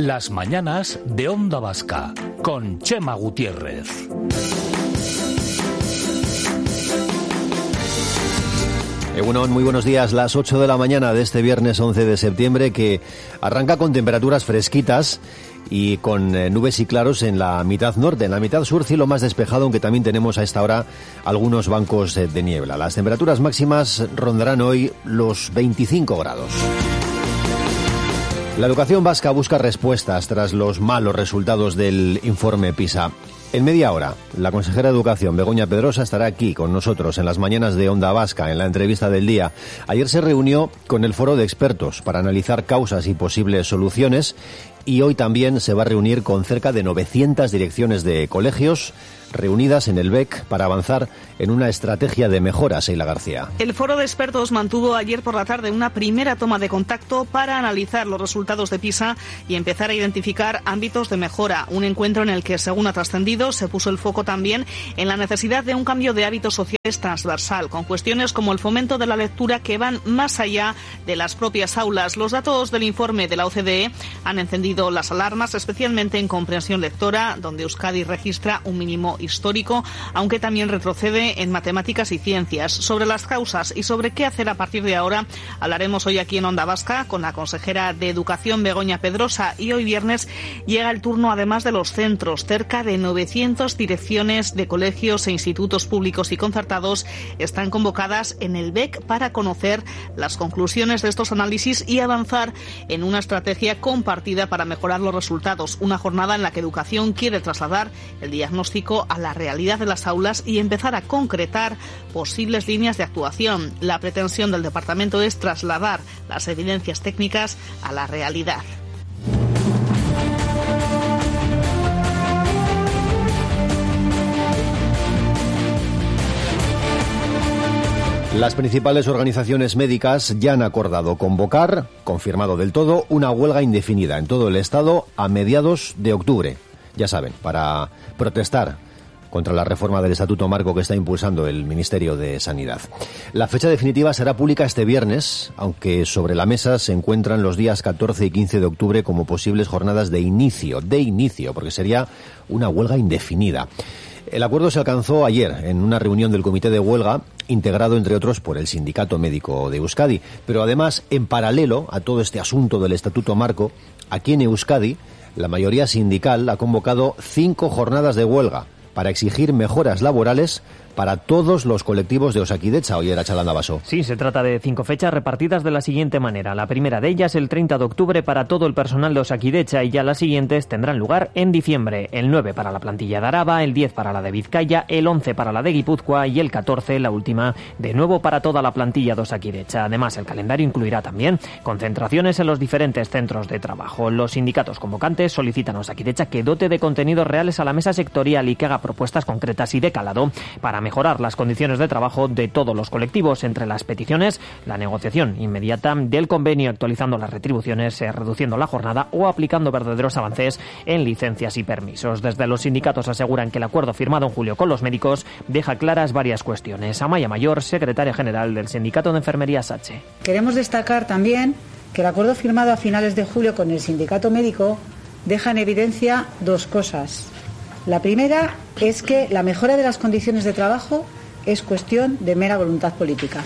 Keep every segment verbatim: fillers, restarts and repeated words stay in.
Las mañanas de Onda Vasca, con Chema Gutiérrez. Egunon, muy buenos días. Las ocho de la mañana de este viernes once de septiembre, que arranca con temperaturas fresquitas y con eh, nubes y claros en la mitad norte. En la mitad sur, cielo más despejado, aunque también tenemos a esta hora algunos bancos eh, de niebla. Las temperaturas máximas rondarán hoy los veinticinco grados. La educación vasca busca respuestas tras los malos resultados del informe PISA. En media hora, la consejera de Educación, Begoña Pedrosa, estará aquí con nosotros en las mañanas de Onda Vasca, en la entrevista del día. Ayer se reunió con el foro de expertos para analizar causas y posibles soluciones, y hoy también se va a reunir con cerca de novecientas direcciones de colegios reunidas en el B E C para avanzar en una estrategia de mejora. Seila García. El foro de expertos mantuvo ayer por la tarde una primera toma de contacto para analizar los resultados de PISA y empezar a identificar ámbitos de mejora. Un encuentro en el que, según ha trascendido, se puso el foco también en la necesidad de un cambio de hábitos sociales transversal, con cuestiones como el fomento de la lectura que van más allá de las propias aulas. Los datos del informe de la O C D E han encendido las alarmas, especialmente en comprensión lectora, donde Euskadi registra un mínimo histórico, aunque también retrocede en matemáticas y ciencias. Sobre las causas y sobre qué hacer a partir de ahora hablaremos hoy aquí en Onda Vasca con la consejera de Educación, Begoña Pedrosa, y hoy viernes llega el turno además de los centros. Cerca de novecientas direcciones de colegios e institutos públicos y concertados están convocadas en el B E C para conocer las conclusiones de estos análisis y avanzar en una estrategia compartida para mejorar los resultados. Una jornada en la que Educación quiere trasladar el diagnóstico a la realidad de las aulas y empezar a concretar posibles líneas de actuación. La pretensión del departamento es trasladar las evidencias técnicas a la realidad. Las principales organizaciones médicas ya han acordado convocar, confirmado del todo, una huelga indefinida en todo el Estado a mediados de octubre. Ya saben, para protestar contra la reforma del Estatuto Marco que está impulsando el Ministerio de Sanidad. La fecha definitiva será pública este viernes, aunque sobre la mesa se encuentran los días catorce y quince de octubre como posibles jornadas de inicio, de inicio, porque sería una huelga indefinida. El acuerdo se alcanzó ayer en una reunión del Comité de Huelga, integrado entre otros por el Sindicato Médico de Euskadi. Pero además, en paralelo a todo este asunto del Estatuto Marco, aquí en Euskadi, la mayoría sindical ha convocado cinco jornadas de huelga para exigir mejoras laborales para todos los colectivos de Osakidetza. Oye, Arachalanda Baso. Sí, se trata de cinco fechas repartidas de la siguiente manera. La primera de ellas, el treinta de octubre, para todo el personal de Osakidetza, y ya las siguientes tendrán lugar en diciembre. El nueve para la plantilla de Araba, el diez para la de Vizcaya, el once para la de Guipúzcoa y el catorce, la última, de nuevo para toda la plantilla de Osakidetza. Además, el calendario incluirá también concentraciones en los diferentes centros de trabajo. Los sindicatos convocantes solicitan a Osakidetza que dote de contenidos reales a la mesa sectorial y que haga propuestas concretas y de calado para mejorar las condiciones de trabajo de todos los colectivos. Entre las peticiones, la negociación inmediata del convenio, actualizando las retribuciones, eh, reduciendo la jornada o aplicando verdaderos avances en licencias y permisos. Desde los sindicatos aseguran que el acuerdo firmado en julio con los médicos deja claras varias cuestiones. Amaya Mayor, secretaria general del Sindicato de Enfermería S H. Queremos destacar también que el acuerdo firmado a finales de julio con el sindicato médico deja en evidencia dos cosas. La primera es que la mejora de las condiciones de trabajo es cuestión de mera voluntad política.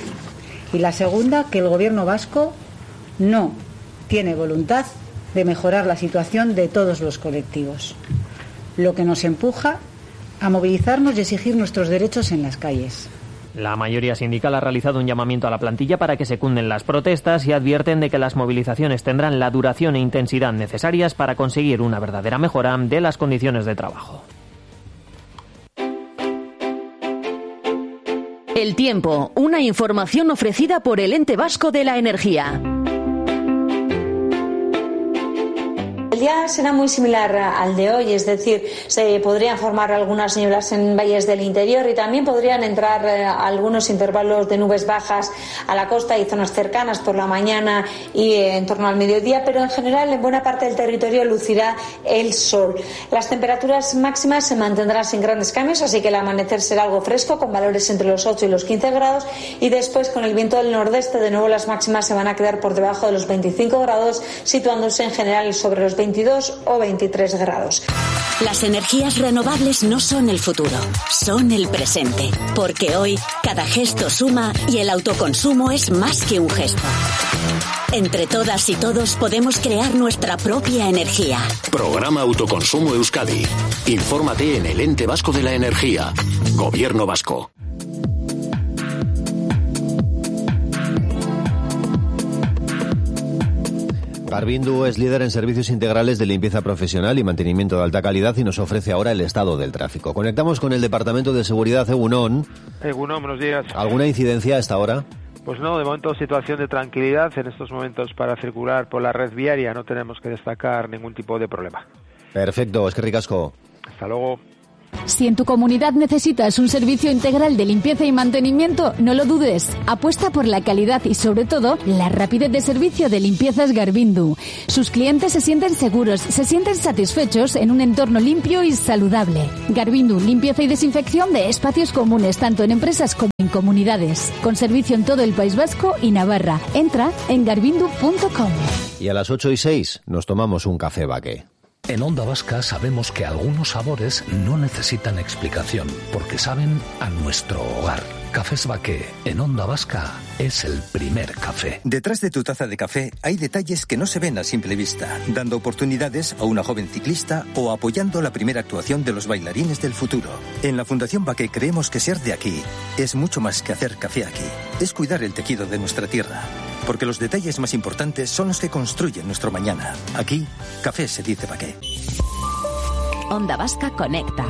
Y la segunda, que el Gobierno vasco no tiene voluntad de mejorar la situación de todos los colectivos, lo que nos empuja a movilizarnos y exigir nuestros derechos en las calles. La mayoría sindical ha realizado un llamamiento a la plantilla para que secunden las protestas y advierten de que las movilizaciones tendrán la duración e intensidad necesarias para conseguir una verdadera mejora de las condiciones de trabajo. El tiempo, una información ofrecida por el Ente Vasco de la Energía. El día será muy similar al de hoy, es decir, se podrían formar algunas nieblas en valles del interior y también podrían entrar eh, algunos intervalos de nubes bajas a la costa y zonas cercanas por la mañana y eh, en torno al mediodía, pero en general en buena parte del territorio lucirá el sol. Las temperaturas máximas se mantendrán sin grandes cambios, así que el amanecer será algo fresco, con valores entre los ocho y los quince grados, y después con el viento del nordeste de nuevo las máximas se van a quedar por debajo de los veinticinco grados, situándose en general sobre los veintidós o veintitrés grados. Las energías renovables no son el futuro, son el presente. Porque hoy cada gesto suma y el autoconsumo es más que un gesto. Entre todas y todos podemos crear nuestra propia energía. Programa Autoconsumo Euskadi. Infórmate en el Ente Vasco de la Energía. Gobierno Vasco. Garvindu es líder en servicios integrales de limpieza profesional y mantenimiento de alta calidad y nos ofrece ahora el estado del tráfico. Conectamos con el Departamento de Seguridad. Egunon. Egunon, buenos días. ¿Alguna incidencia a esta hora? Pues no, de momento situación de tranquilidad en estos momentos para circular por la red viaria. No tenemos que destacar ningún tipo de problema. Perfecto, es que ricasco. Hasta luego. Si en tu comunidad necesitas un servicio integral de limpieza y mantenimiento, no lo dudes. Apuesta por la calidad y, sobre todo, la rapidez de servicio de Limpiezas Garvindu. Sus clientes se sienten seguros, se sienten satisfechos en un entorno limpio y saludable. Garvindu, limpieza y desinfección de espacios comunes, tanto en empresas como en comunidades. Con servicio en todo el País Vasco y Navarra. Entra en garvindu punto com. Y a las ocho y seis nos tomamos un café Baqué. En Onda Vasca sabemos que algunos sabores no necesitan explicación, porque saben a nuestro hogar. Cafés Baqué en Onda Vasca es el primer café. Detrás de tu taza de café hay detalles que no se ven a simple vista, dando oportunidades a una joven ciclista o apoyando la primera actuación de los bailarines del futuro. En la Fundación Baqué creemos que ser de aquí es mucho más que hacer café aquí. Es cuidar el tejido de nuestra tierra, porque los detalles más importantes son los que construyen nuestro mañana. Aquí, café se dice Baqué. Onda Vasca conecta.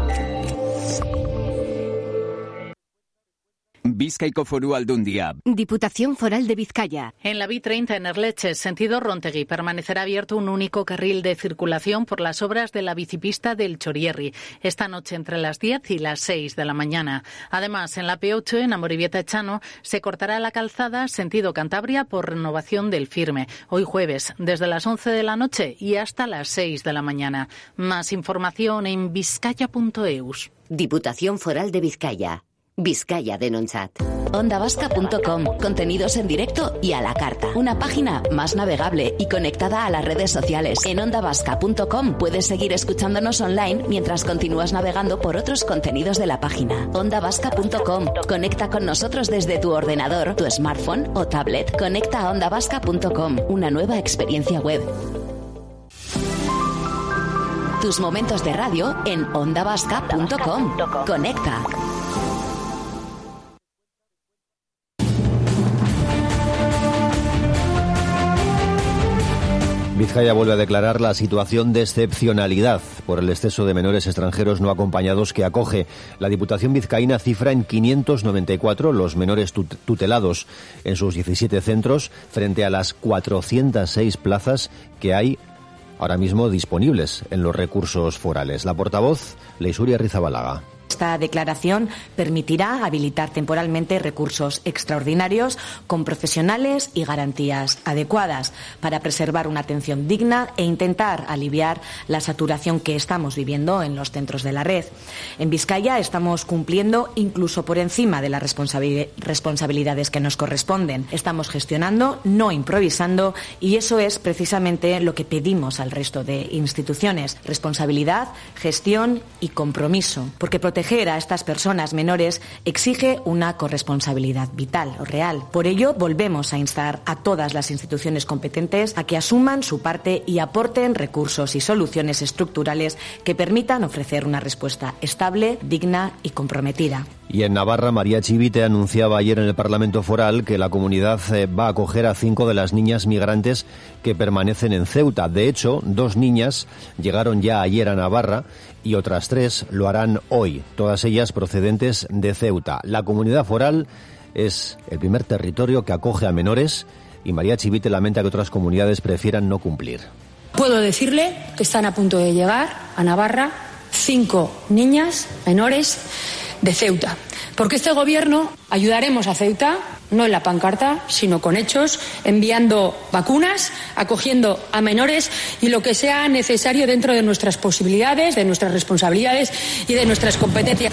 Bizkaiko Foru Aldundia. Diputación Foral de Vizcaya. En la B treinta en Erleche, sentido Rontegui, permanecerá abierto un único carril de circulación por las obras de la bicipista del Chorierri, esta noche entre las diez y las seis de la mañana. Además, en la P ocho, en Amorebieta-Echano, se cortará la calzada sentido Cantabria por renovación del firme, hoy jueves, desde las once de la noche y hasta las seis de la mañana. Más información en vizcaya punto eus. Diputación Foral de Vizcaya. Vizcaya denontzat. onda vasca punto com. Contenidos en directo y a la carta. Una página más navegable y conectada a las redes sociales. En onda vasca punto com puedes seguir escuchándonos online mientras continúas navegando por otros contenidos de la página. onda vasca punto com. Conecta con nosotros desde tu ordenador, tu smartphone o tablet. Conecta a onda vasca punto com. Una nueva experiencia web. Tus momentos de radio en onda vasca punto com. Conecta. Vizcaya vuelve a declarar la situación de excepcionalidad por el exceso de menores extranjeros no acompañados que acoge. La Diputación vizcaína cifra en quinientos noventa y cuatro los menores tutelados en sus diecisiete centros frente a las cuatrocientas seis plazas que hay ahora mismo disponibles en los recursos forales. La portavoz, Leisuria Rizabalaga. Esta declaración permitirá habilitar temporalmente recursos extraordinarios con profesionales y garantías adecuadas para preservar una atención digna e intentar aliviar la saturación que estamos viviendo en los centros de la red. En Vizcaya estamos cumpliendo incluso por encima de las responsabilidades que nos corresponden. Estamos gestionando, no improvisando, y eso es precisamente lo que pedimos al resto de instituciones. Responsabilidad, gestión y compromiso, porque proteger a estas personas menores exige una corresponsabilidad vital o real. Por ello, volvemos a instar a todas las instituciones competentes a que asuman su parte y aporten recursos y soluciones estructurales que permitan ofrecer una respuesta estable, digna y comprometida. Y en Navarra, María Chivite anunciaba ayer en el Parlamento Foral que la comunidad va a acoger a cinco de las niñas migrantes que permanecen en Ceuta. De hecho, dos niñas llegaron ya ayer a Navarra y otras tres lo harán hoy, todas ellas procedentes de Ceuta. La comunidad foral es el primer territorio que acoge a menores y María Chivite lamenta que otras comunidades prefieran no cumplir. Puedo decirle que están a punto de llegar a Navarra cinco niñas menores de Ceuta, porque este gobierno ayudaremos a Ceuta, no en la pancarta, sino con hechos, enviando vacunas, acogiendo a menores y lo que sea necesario dentro de nuestras posibilidades, de nuestras responsabilidades y de nuestras competencias.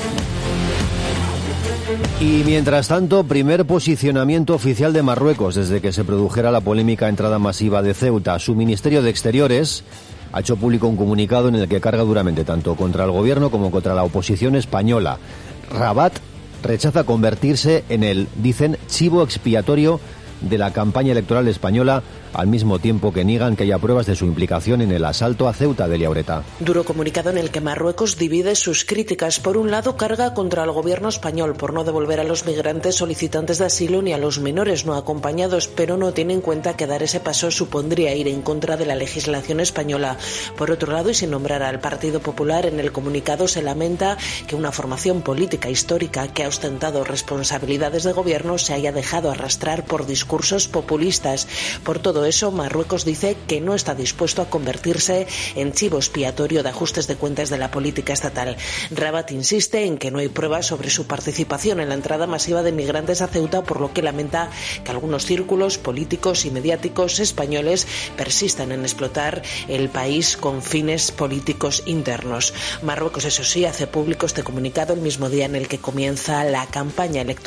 Y mientras tanto, primer posicionamiento oficial de Marruecos desde que se produjera la polémica entrada masiva de Ceuta. Su Ministerio de Exteriores ha hecho público un comunicado en el que carga duramente tanto contra el gobierno como contra la oposición española. Rabat rechaza convertirse en el, dicen, chivo expiatorio de la campaña electoral española, al mismo tiempo que niegan que haya pruebas de su implicación en el asalto a Ceuta. de Liaureta. Duro comunicado en el que Marruecos divide sus críticas. Por un lado, carga contra el gobierno español por no devolver a los migrantes solicitantes de asilo ni a los menores no acompañados, pero no tiene en cuenta que dar ese paso supondría ir en contra de la legislación española. Por otro lado, y sin nombrar al Partido Popular, en el comunicado se lamenta que una formación política histórica que ha ostentado responsabilidades de gobierno se haya dejado arrastrar por discursos populistas. Por todo eso, Marruecos dice que no está dispuesto a convertirse en chivo expiatorio de ajustes de cuentas de la política estatal. Rabat insiste en que no hay pruebas sobre su participación en la entrada masiva de migrantes a Ceuta, por lo que lamenta que algunos círculos políticos y mediáticos españoles persistan en explotar el país con fines políticos internos. Marruecos, eso sí, hace público este comunicado el mismo día en el que comienza la campaña electoral